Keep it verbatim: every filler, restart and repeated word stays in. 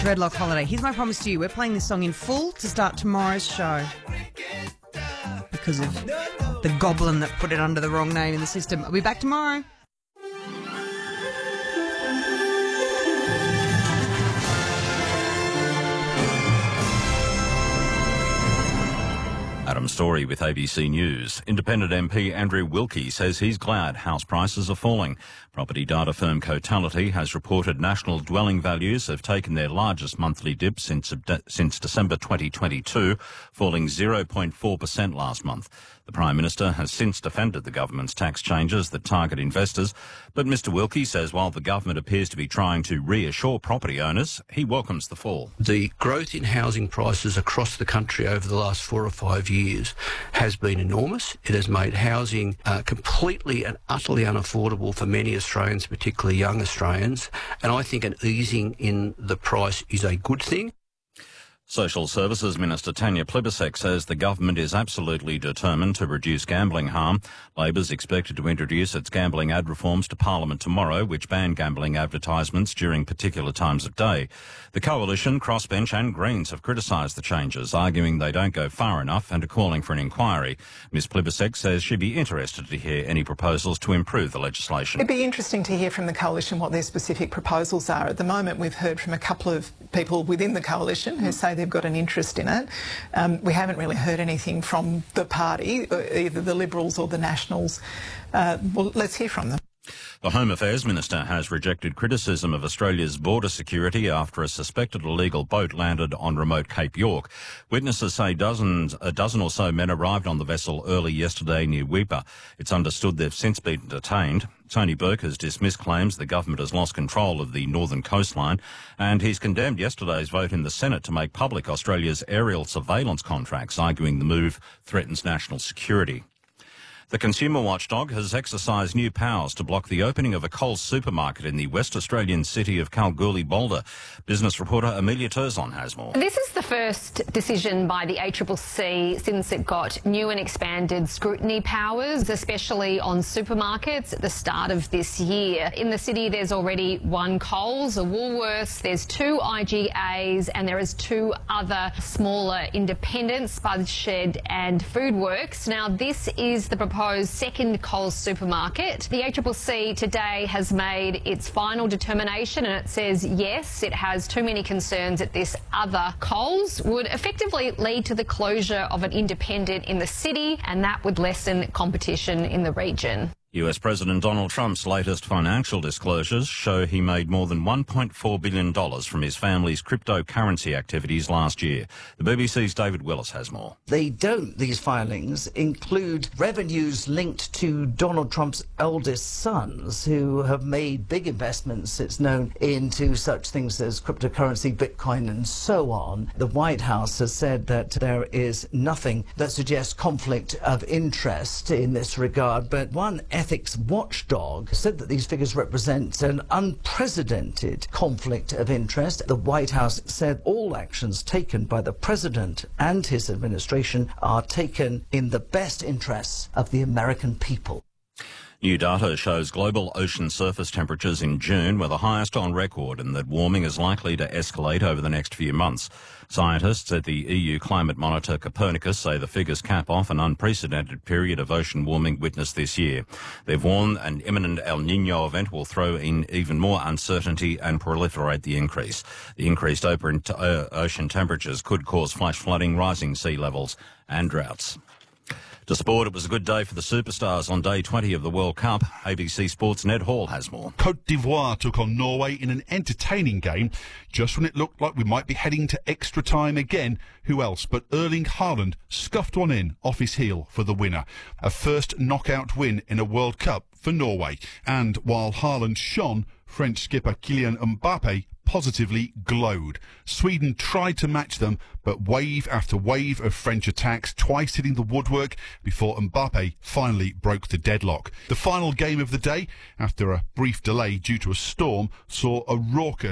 Dreadlock Holiday. Here's my promise to you. We're playing this song in full to start tomorrow's show because of the goblin that put it under the wrong name in the system. I'll be back tomorrow. Adam Story with A B C News. Independent M P Andrew Wilkie says he's glad house prices are falling. Property data firm Cotality has reported national dwelling values have taken their largest monthly dip since, since December twenty twenty-two, falling zero point four percent last month. The Prime Minister has since defended the government's tax changes that target investors, but Mr Wilkie says while the government appears to be trying to reassure property owners, he welcomes the fall. The growth in housing prices across the country over the last four or five years has been enormous. It has made housing uh, completely and utterly unaffordable for many Australians, particularly young Australians, and I think an easing in the price is a good thing. Social Services Minister Tanya Plibersek says the government is absolutely determined to reduce gambling harm. Labor's expected to introduce its gambling ad reforms to Parliament tomorrow, which ban gambling advertisements during particular times of day. The Coalition, Crossbench and Greens have criticised the changes, arguing they don't go far enough and are calling for an inquiry. Ms Plibersek says she'd be interested to hear any proposals to improve the legislation. It'd be interesting to hear from the Coalition what their specific proposals are. At the moment, we've heard from a couple of people within the Coalition who say they've got an interest in it. Um, we haven't really heard anything from the party, either the Liberals or the Nationals. Uh, well, let's hear from them. The Home Affairs Minister has rejected criticism of Australia's border security after a suspected illegal boat landed on remote Cape York. Witnesses say dozens, a dozen or so men arrived on the vessel early yesterday near Weipa. It's understood they've since been detained. Tony Burke has dismissed claims the government has lost control of the northern coastline, and he's condemned yesterday's vote in the Senate to make public Australia's aerial surveillance contracts, arguing the move threatens national security. The consumer watchdog has exercised new powers to block the opening of a Coles supermarket in the West Australian city of Kalgoorlie-Boulder. Business reporter Amelia Turzon has more. This is the first decision by the A C C C since it got new and expanded scrutiny powers, especially on supermarkets at the start of this year. In the city, there's already one Coles, a Woolworths, there's two I G As, and there is two other smaller independents, Spud Shed and Foodworks. Now, this is the proposed second Coles supermarket. The A C C C today has made its final determination, and it says yes, it has too many concerns that this other Coles would effectively lead to the closure of an independent in the city, and that would lessen competition in the region. U S President Donald Trump's latest financial disclosures show he made more than one point four billion dollars from his family's cryptocurrency activities last year. The B B C's David Willis has more. They don't, these filings, include revenues linked to Donald Trump's eldest sons, who have made big investments, it's known, into such things as cryptocurrency, Bitcoin and so on. The White House has said that there is nothing that suggests conflict of interest in this regard, but one ethics watchdog said that these figures represent an unprecedented conflict of interest. The White House said all actions taken by the president and his administration are taken in the best interests of the American people. New data shows global ocean surface temperatures in June were the highest on record, and that warming is likely to escalate over the next few months. Scientists at the E U climate monitor Copernicus say the figures cap off an unprecedented period of ocean warming witnessed this year. They've warned an imminent El Niño event will throw in even more uncertainty and proliferate the increase. The increased open uh, ocean temperatures could cause flash flooding, rising sea levels and droughts. To sport, it was a good day for the superstars on day twenty of the World Cup. A B C Sports' Ned Hall has more. Cote d'Ivoire took on Norway in an entertaining game. Just when it looked like we might be heading to extra time again, who else but Erling Haaland scuffed one in off his heel for the winner. A first knockout win in a World Cup for Norway. And while Haaland shone, French skipper Kylian Mbappe positively glowed. Sweden tried to match them, but wave after wave of French attacks, twice hitting the woodwork before Mbappe finally broke the deadlock. The final game of the day, after a brief delay due to a storm, saw a raucous